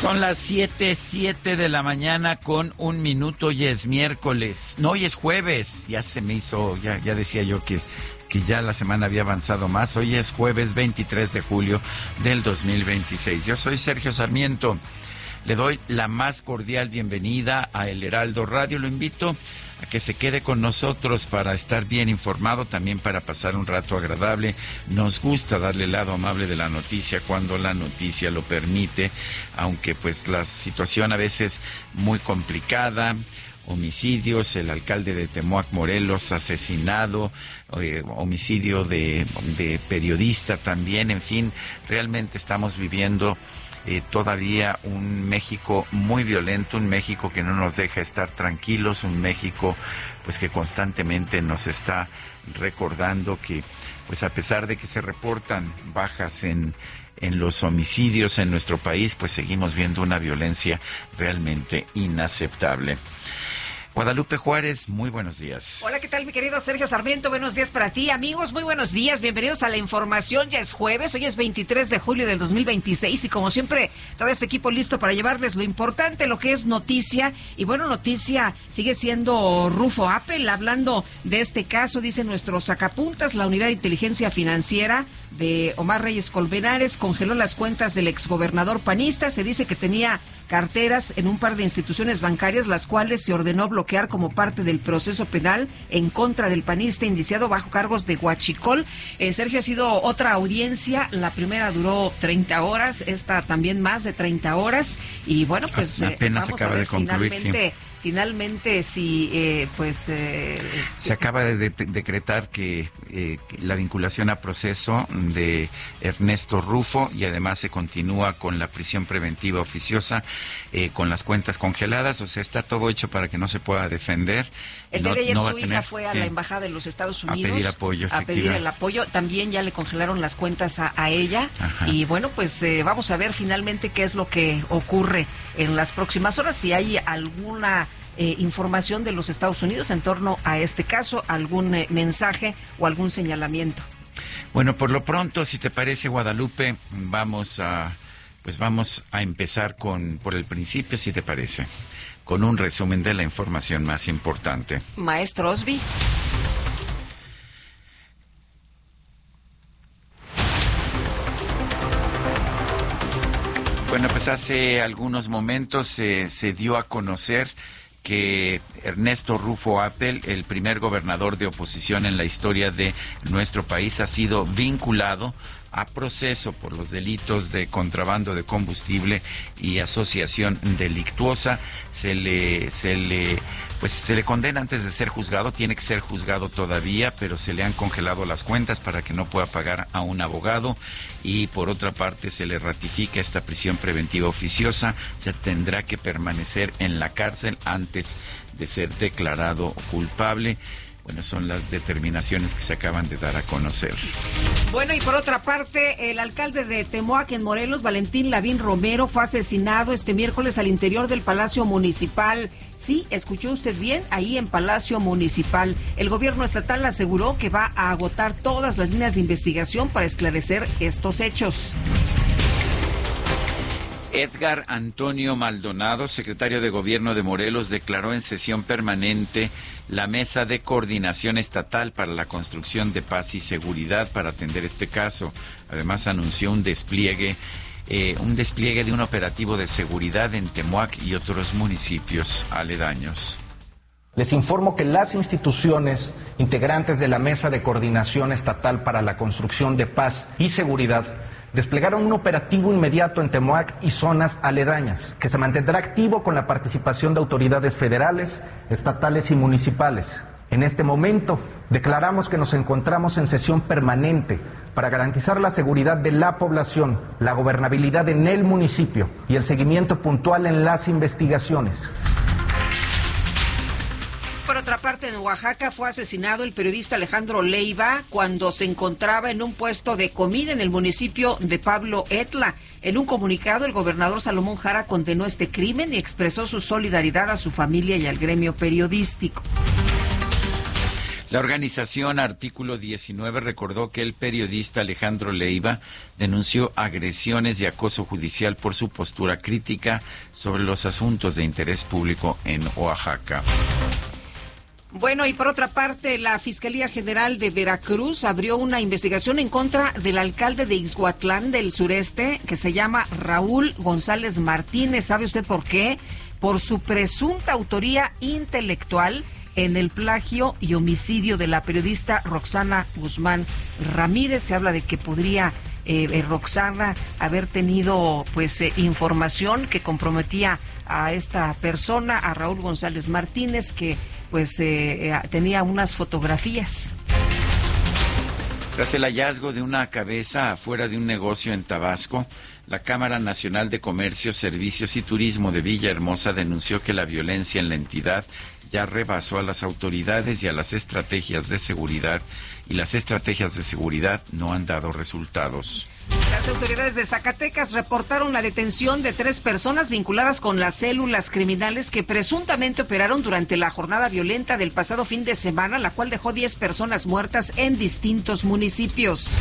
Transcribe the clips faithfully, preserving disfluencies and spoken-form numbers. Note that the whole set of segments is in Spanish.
Son las siete, siete de la mañana con un minuto, y es miércoles. No, hoy es jueves. Ya se me hizo, ya, ya decía yo que, que ya la semana había avanzado más. Hoy es jueves veintitrés de julio del dos mil veintiséis. Yo soy Sergio Sarmiento. Le doy la más cordial bienvenida a El Heraldo Radio. Lo invito a que se quede con nosotros para estar bien informado, también para pasar un rato agradable. Nos gusta darle el lado amable de la noticia cuando la noticia lo permite, aunque pues la situación a veces muy complicada. Homicidios, el alcalde de Temoac, Morelos, asesinado, eh, homicidio de, de periodista también, en fin, realmente estamos viviendo eh, todavía un México muy violento, un México que no nos deja estar tranquilos, un México pues que constantemente nos está recordando que pues a pesar de que se reportan bajas en en los homicidios en nuestro país, pues seguimos viendo una violencia realmente inaceptable. Guadalupe Juárez, muy buenos días. Hola, ¿qué tal, mi querido Sergio Sarmiento? Buenos días para ti, amigos, muy buenos días, bienvenidos a la información. Ya es jueves, hoy es veintitrés de julio del dos mil veintiséis y como siempre, todo este equipo listo para llevarles lo importante, lo que es noticia. Y bueno, noticia sigue siendo Rufo Appel, hablando de este caso, dicen nuestros sacapuntas, la unidad de inteligencia financiera de Omar Reyes Colmenares congeló las cuentas del exgobernador panista. Se dice que tenía carteras en un par de instituciones bancarias, las cuales se ordenó bloquear como parte del proceso penal en contra del panista indiciado bajo cargos de huachicol. Eh, Sergio, ha sido otra audiencia, la primera duró treinta horas, esta también más de treinta horas, y bueno, pues eh, apenas vamos acaba a ver de concluir, finalmente... sí. Finalmente, sí, eh, pues... Eh, Se acaba de, de decretar que, eh, que la vinculación a proceso de Ernesto Rufo, y además se continúa con la prisión preventiva oficiosa, eh, con las cuentas congeladas. O sea, está todo hecho para que no se pueda defender. El día no, de ayer no su a hija tener, fue a sí, la embajada de los Estados Unidos a pedir apoyo, a pedir el apoyo. También ya le congelaron las cuentas a, a ella. Ajá. Y bueno, pues eh, vamos a ver finalmente qué es lo que ocurre en las próximas horas, si hay alguna eh, información de los Estados Unidos en torno a este caso, algún eh, mensaje o algún señalamiento. Bueno, por lo pronto, si te parece, Guadalupe, vamos a pues vamos a empezar con por el principio, si te parece, con un resumen de la información más importante. Maestro Osby. Bueno, pues hace algunos momentos eh, se dio a conocer que Ernesto Rufo Appel, el primer gobernador de oposición en la historia de nuestro país, ha sido vinculado a proceso por los delitos de contrabando de combustible y asociación delictuosa. Se le, se le, pues se le condena antes de ser juzgado, tiene que ser juzgado todavía, pero se le han congelado las cuentas para que no pueda pagar a un abogado, y por otra parte se le ratifica esta prisión preventiva oficiosa. Se tendrá que permanecer en la cárcel antes de ser declarado culpable. Bueno, son las determinaciones que se acaban de dar a conocer. Bueno, y por otra parte, el alcalde de Temoac en Morelos, Valentín Lavín Romero, fue asesinado este miércoles al interior del Palacio Municipal. Sí, escuchó usted bien, ahí en Palacio Municipal. El gobierno estatal aseguró que va a agotar todas las líneas de investigación para esclarecer estos hechos. Edgar Antonio Maldonado, secretario de Gobierno de Morelos, declaró en sesión permanente la Mesa de Coordinación Estatal para la Construcción de Paz y Seguridad para atender este caso. Además, anunció un despliegue, eh, un despliegue de un operativo de seguridad en Temoac y otros municipios aledaños. Les informo que las instituciones integrantes de la Mesa de Coordinación Estatal para la Construcción de Paz y Seguridad desplegaron un operativo inmediato en Temoac y zonas aledañas, que se mantendrá activo con la participación de autoridades federales, estatales y municipales. En este momento, declaramos que nos encontramos en sesión permanente para garantizar la seguridad de la población, la gobernabilidad en el municipio y el seguimiento puntual en las investigaciones. Por otra parte, en Oaxaca fue asesinado el periodista Alejandro Leiva cuando se encontraba en un puesto de comida en el municipio de Pablo Etla. En un comunicado, el gobernador Salomón Jara condenó este crimen y expresó su solidaridad a su familia y al gremio periodístico. La organización Artículo diecinueve recordó que el periodista Alejandro Leiva denunció agresiones y acoso judicial por su postura crítica sobre los asuntos de interés público en Oaxaca. Bueno, y por otra parte, la Fiscalía General de Veracruz abrió una investigación en contra del alcalde de Ixhuatlán del Sureste, que se llama Raúl González Martínez. ¿Sabe usted por qué? Por su presunta autoría intelectual en el plagio y homicidio de la periodista Roxana Guzmán Ramírez. Se habla de que podría eh, Roxana haber tenido pues eh, información que comprometía a esta persona, a Raúl González Martínez, que pues eh, eh, tenía unas fotografías. Tras el hallazgo de una cabeza afuera de un negocio en Tabasco, la Cámara Nacional de Comercio, Servicios y Turismo de Villahermosa denunció que la violencia en la entidad ya rebasó a las autoridades y a las estrategias de seguridad, y las estrategias de seguridad no han dado resultados. Las autoridades de Zacatecas reportaron la detención de tres personas vinculadas con las células criminales que presuntamente operaron durante la jornada violenta del pasado fin de semana, la cual dejó diez personas muertas en distintos municipios.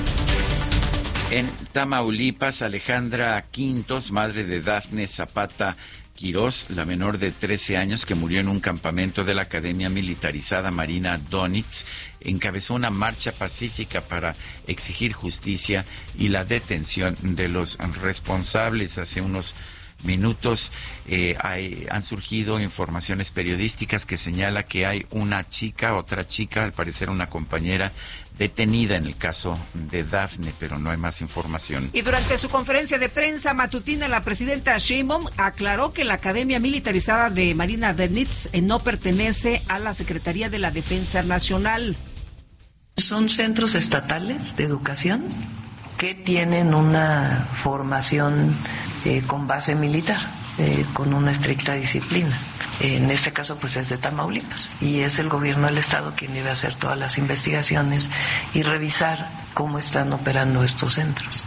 En Tamaulipas, Alejandra Quintos, madre de Dafne Zapata Quirós, la menor de trece años que murió en un campamento de la Academia Militarizada Marina Donitz, encabezó una marcha pacífica para exigir justicia y la detención de los responsables. Hace unos minutos eh, hay, han surgido informaciones periodísticas que señala que hay una chica, otra chica, al parecer una compañera, detenida en el caso de Dafne, pero no hay más información. Y durante su conferencia de prensa matutina, la presidenta Sheinbaum aclaró que la Academia Militarizada de Marina Donitz no pertenece a la Secretaría de la Defensa Nacional. Son centros estatales de educación que tienen una formación eh, con base militar, eh, con una estricta disciplina. En este caso, pues es de Tamaulipas, y es el gobierno del estado quien debe hacer todas las investigaciones y revisar cómo están operando estos centros.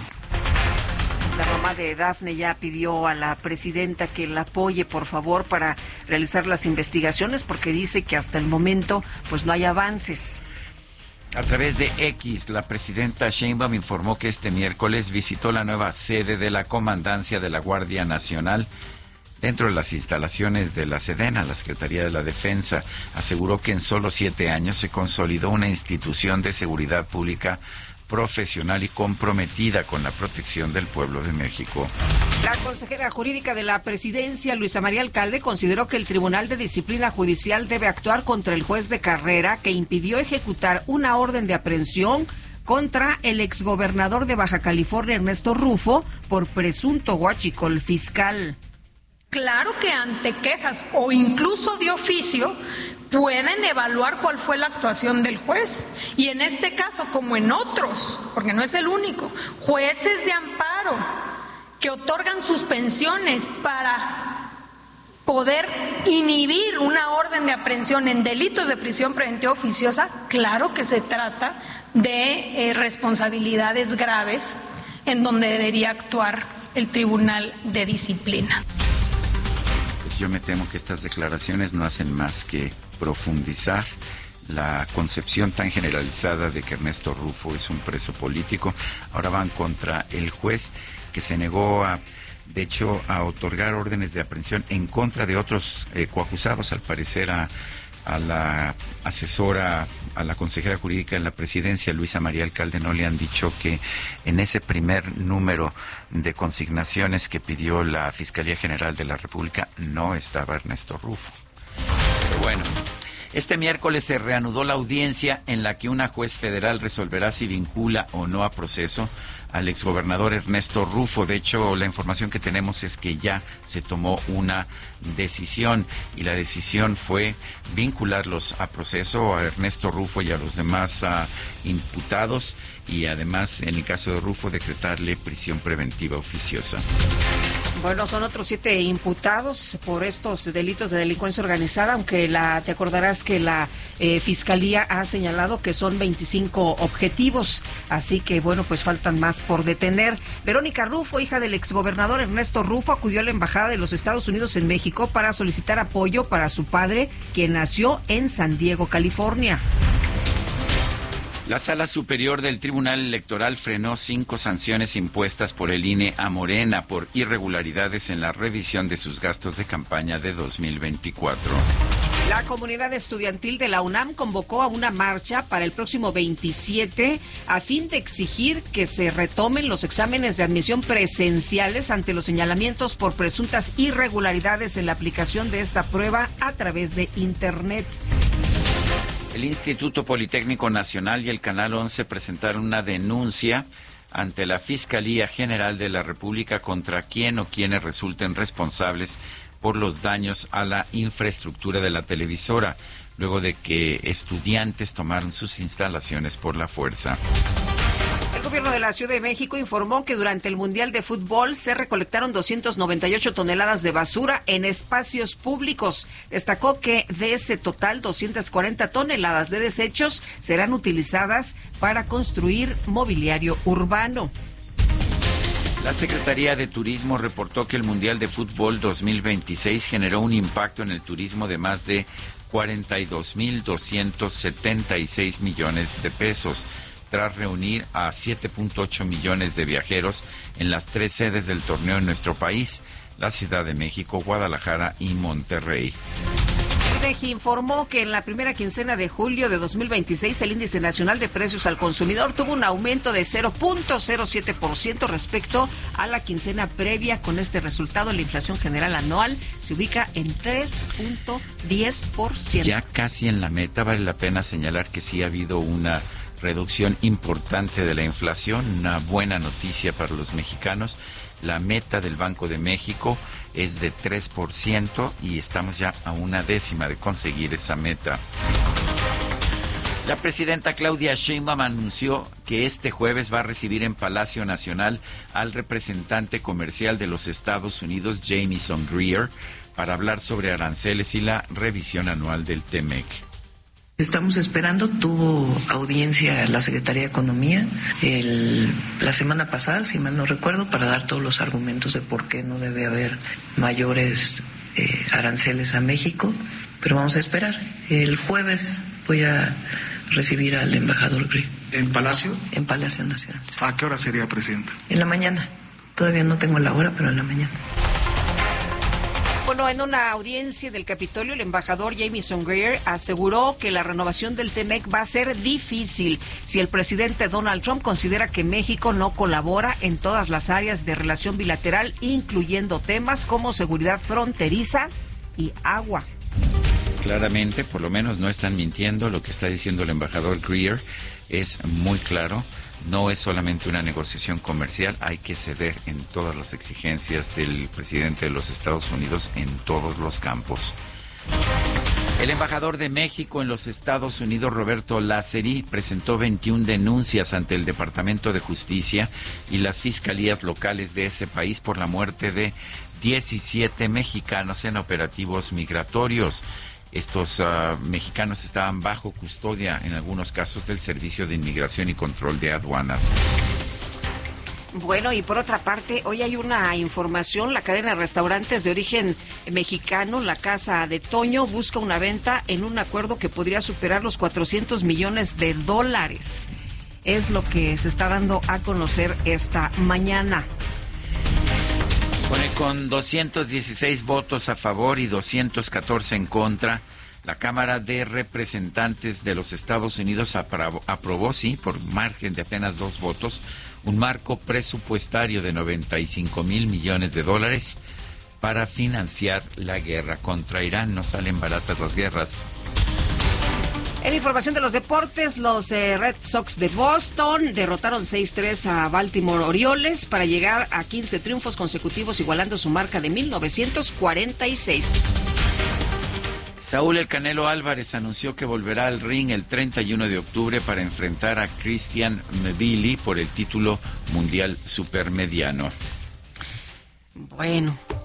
La mamá de Dafne ya pidió a la presidenta que la apoye, por favor, para realizar las investigaciones, porque dice que hasta el momento pues no hay avances. A través de X, la presidenta Sheinbaum informó que este miércoles visitó la nueva sede de la Comandancia de la Guardia Nacional dentro de las instalaciones de la Sedena, la Secretaría de la Defensa. Aseguró que en solo siete años se consolidó una institución de seguridad pública profesional y comprometida con la protección del pueblo de México. La consejera jurídica de la presidencia, Luisa María Alcalde, consideró que el Tribunal de Disciplina Judicial debe actuar contra el juez de carrera que impidió ejecutar una orden de aprehensión contra el exgobernador de Baja California, Ernesto Rufo, por presunto huachicol fiscal. Claro que ante quejas o incluso de oficio pueden evaluar cuál fue la actuación del juez. Y en este caso, como en otros, porque no es el único, jueces de amparo que otorgan suspensiones para poder inhibir una orden de aprehensión en delitos de prisión preventiva oficiosa, claro que se trata de eh, responsabilidades graves en donde debería actuar el Tribunal de Disciplina. Yo me temo que estas declaraciones no hacen más que profundizar la concepción tan generalizada de que Ernesto Rufo es un preso político. Ahora van contra el juez que se negó a, de hecho, a otorgar órdenes de aprehensión en contra de otros eh, coacusados, al parecer a, a la asesora, a la consejera jurídica de la presidencia, Luisa María Alcalde, no le han dicho que en ese primer número de consignaciones que pidió la Fiscalía General de la República no estaba Ernesto Rufo. Pero bueno, este miércoles se reanudó la audiencia en la que una juez federal resolverá si vincula o no a proceso al exgobernador Ernesto Rufo. De hecho, la información que tenemos es que ya se tomó una decisión, y la decisión fue vincularlos a proceso, a Ernesto Rufo y a los demás uh, imputados, y además, en el caso de Rufo, decretarle prisión preventiva oficiosa. Bueno, son otros siete imputados por estos delitos de delincuencia organizada, aunque la te acordarás que la eh, Fiscalía ha señalado que son veinticinco objetivos, así que bueno, pues faltan más por detener. Verónica Rufo, hija del exgobernador Ernesto Rufo, acudió a la Embajada de los Estados Unidos en México para solicitar apoyo para su padre, quien nació en San Diego, California. La Sala Superior del Tribunal Electoral frenó cinco sanciones impuestas por el I N E a Morena por irregularidades en la revisión de sus gastos de campaña de dos mil veinticuatro. La comunidad estudiantil de la UNAM convocó a una marcha para el próximo veintisiete a fin de exigir que se retomen los exámenes de admisión presenciales ante los señalamientos por presuntas irregularidades en la aplicación de esta prueba a través de Internet. El Instituto Politécnico Nacional y el Canal once presentaron una denuncia ante la Fiscalía General de la República contra quien o quienes resulten responsables por los daños a la infraestructura de la televisora, luego de que estudiantes tomaron sus instalaciones por la fuerza. El gobierno de la Ciudad de México informó que durante el Mundial de Fútbol se recolectaron doscientas noventa y ocho toneladas de basura en espacios públicos. Destacó que de ese total, doscientas cuarenta toneladas de desechos serán utilizadas para construir mobiliario urbano. La Secretaría de Turismo reportó que el Mundial de Fútbol dos mil veintiséis generó un impacto en el turismo de más de cuarenta y dos mil doscientos setenta y seis millones de pesos, tras reunir a siete punto ocho millones de viajeros en las tres sedes del torneo en nuestro país, la Ciudad de México, Guadalajara y Monterrey. INEGI informó que en la primera quincena de julio de dos mil veintiséis el índice nacional de precios al consumidor tuvo un aumento de cero punto cero siete por ciento respecto a la quincena previa. Con este resultado, la inflación general anual se ubica en tres punto diez por ciento. Ya casi en la meta. Vale la pena señalar que sí ha habido una reducción importante de la inflación, una buena noticia para los mexicanos. La meta del Banco de México es de tres por ciento y estamos ya a una décima de conseguir esa meta. La presidenta Claudia Sheinbaum anunció que este jueves va a recibir en Palacio Nacional al representante comercial de los Estados Unidos, Jamieson Greer, para hablar sobre aranceles y la revisión anual del T M E C. Estamos esperando, tuvo audiencia la Secretaría de Economía el, la semana pasada, si mal no recuerdo, para dar todos los argumentos de por qué no debe haber mayores eh, aranceles a México, pero vamos a esperar. El jueves voy a recibir al embajador Greer. ¿En Palacio? En Palacio Nacional. ¿A qué hora sería, presidenta? En la mañana. Todavía no tengo la hora, pero en la mañana. Bueno, en una audiencia del Capitolio, el embajador Jamieson Greer aseguró que la renovación del T M E C va a ser difícil si el presidente Donald Trump considera que México no colabora en todas las áreas de relación bilateral, incluyendo temas como seguridad fronteriza y agua. Claramente, por lo menos no están mintiendo. Lo que está diciendo el embajador Greer es muy claro. No es solamente una negociación comercial, hay que ceder en todas las exigencias del presidente de los Estados Unidos en todos los campos. El embajador de México en los Estados Unidos, Roberto Lázari, presentó veintiuna denuncias ante el Departamento de Justicia y las fiscalías locales de ese país por la muerte de diecisiete mexicanos en operativos migratorios. Estos uh, mexicanos estaban bajo custodia, en algunos casos, del Servicio de Inmigración y Control de Aduanas. Bueno, y por otra parte, hoy hay una información. La cadena de restaurantes de origen mexicano, la Casa de Toño, busca una venta en un acuerdo que podría superar los cuatrocientos millones de dólares. Es lo que se está dando a conocer esta mañana. Con doscientos dieciséis votos a favor y doscientos catorce en contra, la Cámara de Representantes de los Estados Unidos aprobó, aprobó, sí, por margen de apenas dos votos, un marco presupuestario de noventa y cinco mil millones de dólares para financiar la guerra contra Irán. No salen baratas las guerras. En información de los deportes, los eh, Red Sox de Boston derrotaron seis tres a Baltimore Orioles para llegar a quince triunfos consecutivos, igualando su marca de mil novecientos cuarenta y seis. Saúl El Canelo Álvarez anunció que volverá al ring el treinta y uno de octubre para enfrentar a Christian Mbili por el título mundial supermediano. Bueno,